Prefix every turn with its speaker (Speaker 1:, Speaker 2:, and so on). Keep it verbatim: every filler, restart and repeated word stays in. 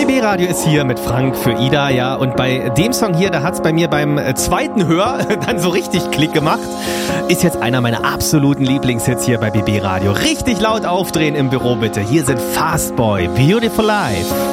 Speaker 1: B B Radio ist hier mit Frank für Ida, ja, und bei dem Song hier, da hat's bei mir beim zweiten Hör dann so richtig Klick gemacht. Ist jetzt einer meiner absoluten Lieblingshits hier bei B B Radio. Richtig laut aufdrehen im Büro bitte. Hier sind Fastboy, Beautiful Life.